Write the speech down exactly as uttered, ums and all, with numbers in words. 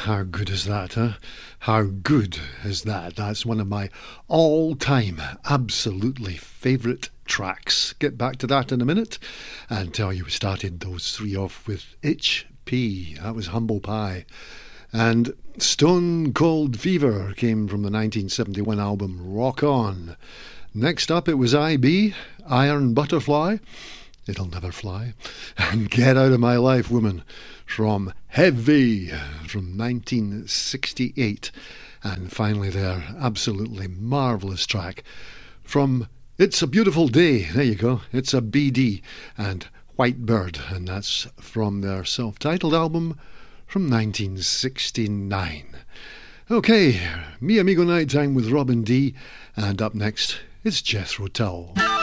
how good is that, huh? How good is that? That's one of my all-time, absolutely favourite tracks. Get back to that in a minute and tell you we started those three off with H P. That was Humble Pie. And Stone Cold Fever came from the nineteen seventy-one album Rock On. Next up it was I B, Iron Butterfly, It'll Never Fly, and Get Out of My Life Woman from Heavy from nineteen sixty-eight. And finally their absolutely marvellous track from It's a Beautiful Day. There you go. It's a B D and White Bird, and that's from their self-titled album from nineteen sixty-nine. Okay, Mi Amigo Nighttime with Robin D, and up next it's Jethro Tull.